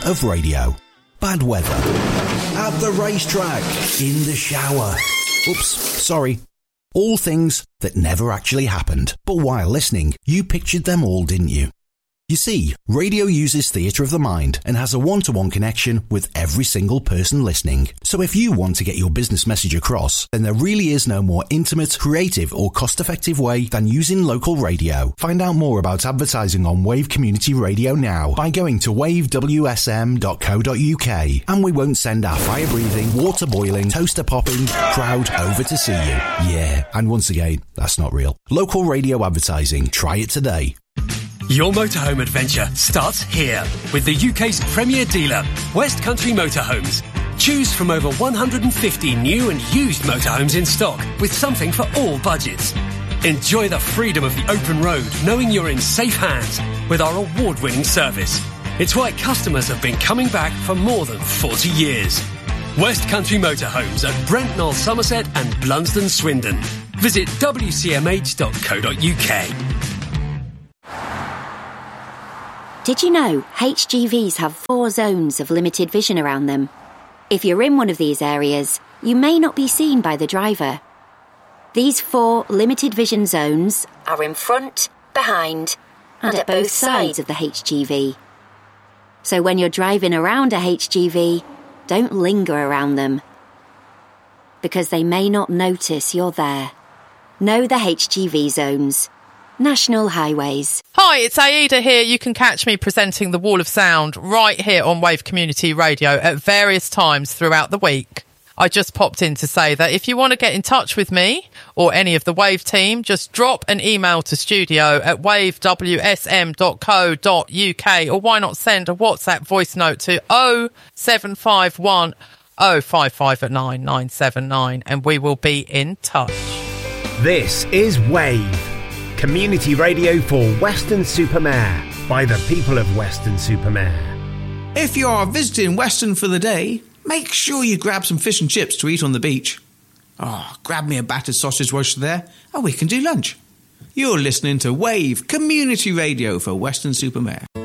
of radio. Bad weather. At the racetrack. In the shower. Oops, sorry. All things that never actually happened. But while listening, you pictured them all, didn't you? You see, radio uses theatre of the mind and has a one-to-one connection with every single person listening. So if you want to get your business message across, then there really is no more intimate, creative or cost-effective way than using local radio. Find out more about advertising on Wave Community Radio now by going to wavewsm.co.uk, and we won't send our fire-breathing, water-boiling, toaster-popping crowd over to see you. Yeah, and once again, that's not real. Local radio advertising. Try it today. Your motorhome adventure starts here with the UK's premier dealer, West Country Motorhomes. Choose from over 150 new and used motorhomes in stock with something for all budgets. Enjoy the freedom of the open road, knowing you're in safe hands with our award-winning service. It's why customers have been coming back for more than 40 years. West Country Motorhomes at Brentnall, Somerset and Blunsdon, Swindon. Visit wcmh.co.uk. Did you know HGVs have 4 zones of limited vision around them? If you're in one of these areas, you may not be seen by the driver. These 4 limited vision zones are in front, behind, and at both sides of the HGV. So when you're driving around a HGV, don't linger around them, because they may not notice you're there. Know the HGV zones. National Highways. Hi, it's Aida here. You can catch me presenting The Wall of Sound right here on Wave Community Radio at various times throughout the week. I just popped in to say that if you want to get in touch with me or any of the Wave team, just drop an email to studio@wavewsm.co.uk, or why not send a WhatsApp voice note to 0751 055 979, and we will be in touch. This is Wave, community radio for Weston-super-Mare by the people of Weston-super-Mare. If you are visiting Weston for the day, make sure you grab some fish and chips to eat on the beach. Grab me a battered sausage roast there, and we can do lunch. You're listening to Wave Community Radio for Weston-super-Mare.